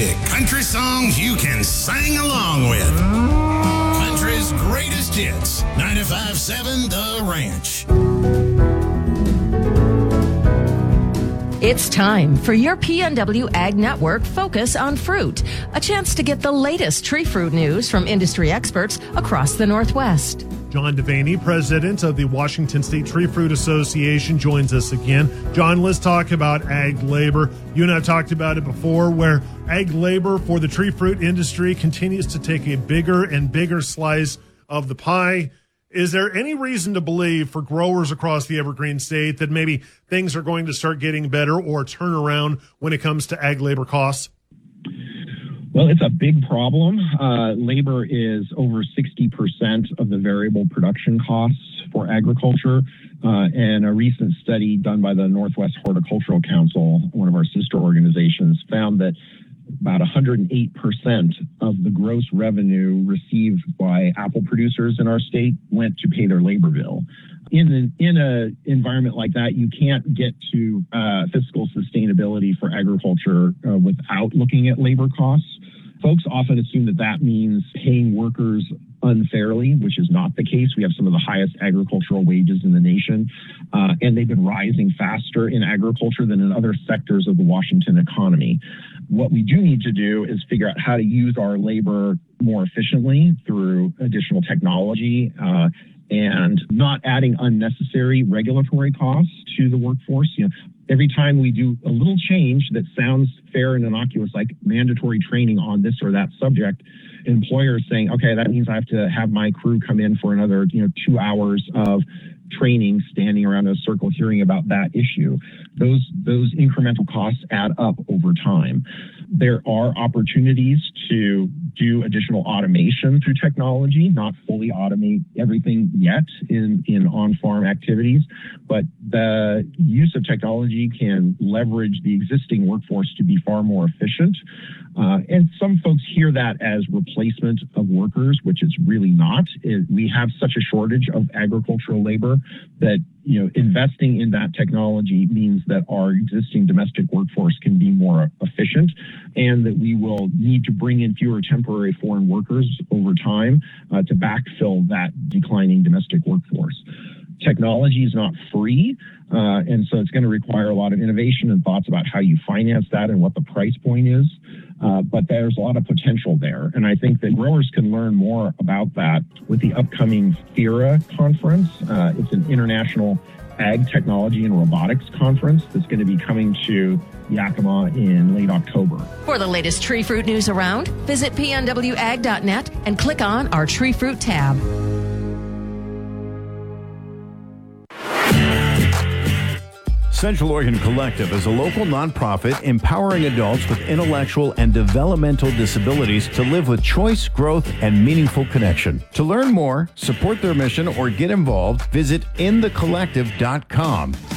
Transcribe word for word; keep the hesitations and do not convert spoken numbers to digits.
pick country songs you can sing along with. Country's greatest hits. ninety-five point seven The Ranch. It's time for your P N W Ag Network Focus on Fruit, a chance to get the latest tree fruit news from industry experts across the Northwest. John Devaney, president of the Washington State Tree Fruit Association, joins us again. John, let's talk about ag labor. You and I have talked about it before, where ag labor for the tree fruit industry continues to take a bigger and bigger slice of the pie. Is there any reason to believe for growers across the Evergreen State that maybe things are going to start getting better or turn around when it comes to ag labor costs? Well, it's a big problem. Uh, labor is over sixty percent of the variable production costs for agriculture. Uh, and a recent study done by the Northwest Horticultural Council, one of our sister organizations, found that about one hundred eight percent of the gross revenue received by apple producers in our state went to pay their labor bill. In an in a environment like that, you can't get to uh, fiscal sustainability for agriculture uh, without looking at labor costs. Folks often assume that that means paying workers unfairly, which is not the case. We have some of the highest agricultural wages in the nation, uh, and they've been rising faster in agriculture than in other sectors of the Washington economy. What we do need to do is figure out how to use our labor more efficiently through additional technology uh, and not adding unnecessary regulatory costs to the workforce. You know, every time we do a little change that sounds fair and innocuous, like mandatory training on this or that subject, employers saying, okay, that means I have to have my crew come in for another, you know, two hours of training, standing around in a circle, hearing about that issue. Those, those incremental costs add up over time. There are opportunities to do additional automation through technology, not fully automate everything yet in, in on-farm activities, but the use of technology can leverage the existing workforce to be far more efficient. Uh, and some folks hear that as replacement of workers, which it's really not. It, we have such a shortage of agricultural labor that, you know, investing in that technology means that our existing domestic workforce can be more efficient, and that we will need to bring in fewer temporary foreign workers over time uh, to backfill that declining domestic workforce. Technology is not free, uh, and so it's going to require a lot of innovation and thoughts about how you finance that and what the price point is. Uh, but there's a lot of potential there. And I think that growers can learn more about that with the upcoming FIRA conference. Uh, it's an international ag technology and robotics conference that's going to be coming to Yakima in late October. For the latest tree fruit news around, visit P N W ag dot net and click on our tree fruit tab. Central Oregon Collective is a local nonprofit empowering adults with intellectual and developmental disabilities to live with choice, growth, and meaningful connection. To learn more, support their mission, or get involved, visit in the collective dot com.